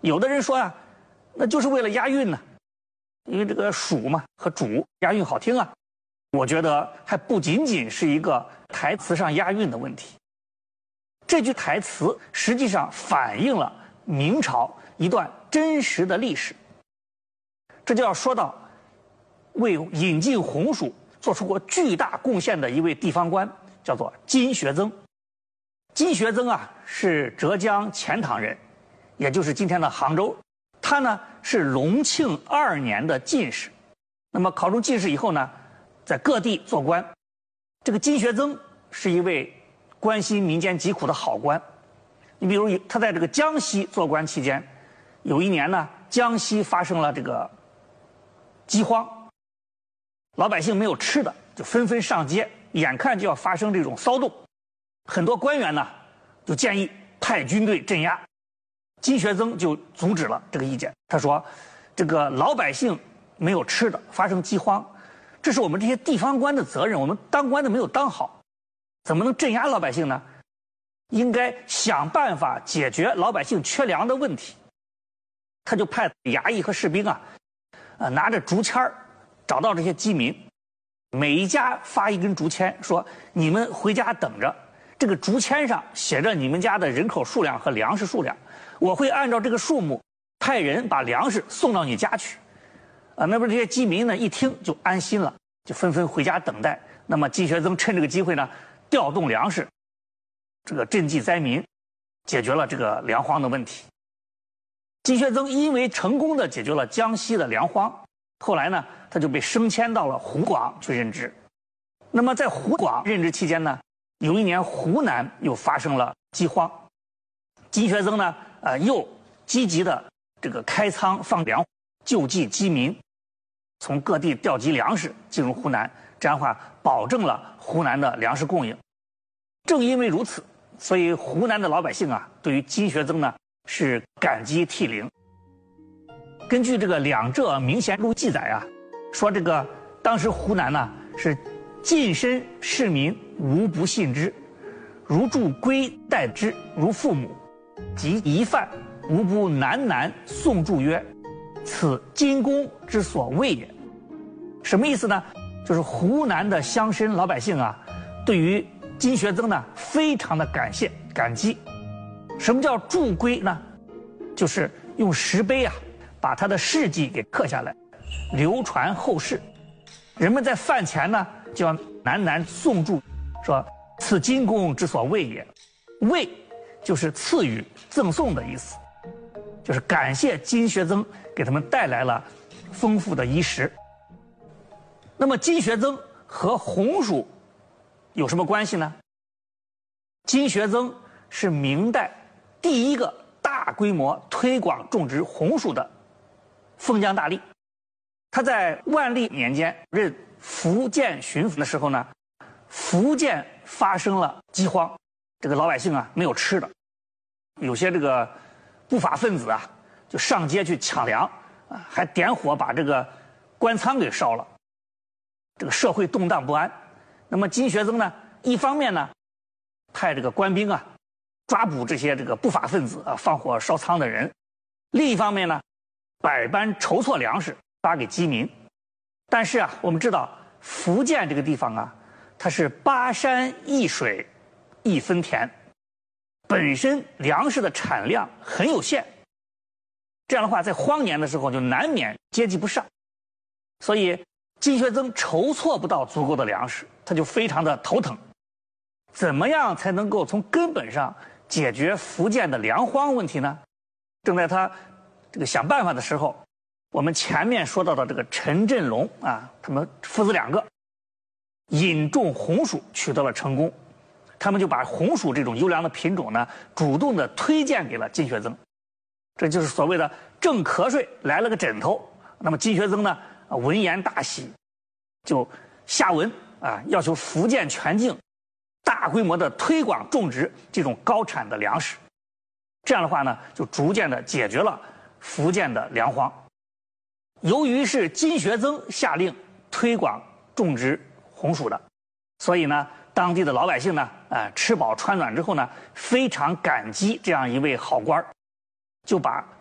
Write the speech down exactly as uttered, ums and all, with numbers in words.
有的人说啊，那就是为了押韵呢，因为这个蜀嘛和主押韵好听啊。我觉得还不仅仅是一个台词上押韵的问题。这句台词实际上反映了明朝一段真实的历史。这就要说到为引进红薯做出过巨大贡献的一位地方官，叫做金学增。金学增啊是浙江钱塘人，也就是今天的杭州。他呢是隆庆二年的进士，那么考中进士以后呢，在各地做官。这个金学增是一位关心民间疾苦的好官。你比如他在这个江西做官期间，有一年呢，江西发生了这个饥荒，老百姓没有吃的，就纷纷上街，眼看就要发生这种骚动。很多官员呢就建议派军队镇压，金学增就阻止了这个意见。他说，这个老百姓没有吃的，发生饥荒，这是我们这些地方官的责任，我们当官的没有当好，怎么能镇压老百姓呢？应该想办法解决老百姓缺粮的问题。他就派衙役和士兵啊，呃，拿着竹签儿找到这些饥民，每一家发一根竹签，说你们回家等着，这个竹签上写着你们家的人口数量和粮食数量，我会按照这个数目派人把粮食送到你家去。啊，那么这些饥民呢一听就安心了，就纷纷回家等待。那么金学增趁这个机会呢，调动粮食，这个赈济灾民，解决了这个粮荒的问题。金学增因为成功的解决了江西的粮荒，后来呢，他就被升迁到了湖广去任职。那么在湖广任职期间呢，有一年湖南又发生了饥荒，金学增呢，呃，又积极的这个开仓放粮，救济饥民，从各地调集粮食进入湖南，这样的话保证了湖南的粮食供应。正因为如此，所以湖南的老百姓啊，对于金学增呢是感激涕零。根据这个《两浙明贤录》记载啊，说这个当时湖南呢是近身市民无不信之，如助归待之如父母，及遗犯无不喃喃诵祝曰：“此金公之所谓也。”什么意思呢？就是湖南的乡绅老百姓啊，对于金学增呢非常的感谢感激。什么叫祝归呢？就是用石碑啊把他的事迹给刻下来，流传后世。人们在饭前呢就要喃喃诵祝，说此金公之所谓也。谓就是赐予赠送的意思，就是感谢金学增给他们带来了丰富的衣食。那么金学增和红薯有什么关系呢？金学增是明代第一个大规模推广种植红薯的封疆大吏。他在万历年间任福建巡抚的时候呢，福建发生了饥荒，这个老百姓啊没有吃的，有些这个不法分子啊就上街去抢粮啊，还点火把这个官仓给烧了，这个社会动荡不安。那么金学增呢，一方面呢派这个官兵啊抓捕这些这个不法分子啊放火烧仓的人，另一方面呢百般筹措粮食发给饥民。但是啊，我们知道福建这个地方啊，它是巴山一水一分田，本身粮食的产量很有限，这样的话在荒年的时候就难免接济不上，所以金学增筹措不到足够的粮食，他就非常的头疼。怎么样才能够从根本上解决福建的粮荒问题呢？正在他这个想办法的时候，我们前面说到的这个陈振龙啊，他们父子两个引种红薯取得了成功，他们就把红薯这种优良的品种呢，主动的推荐给了金学增，这就是所谓的正瞌睡来了个枕头。那么金学增呢，闻言大喜，就下文啊，要求福建全境大规模的推广种植这种高产的粮食。这样的话呢，就逐渐的解决了福建的粮荒。由于是金学增下令推广种植红薯的，所以呢，当地的老百姓呢，呃，吃饱穿暖之后呢，非常感激这样一位好官，就把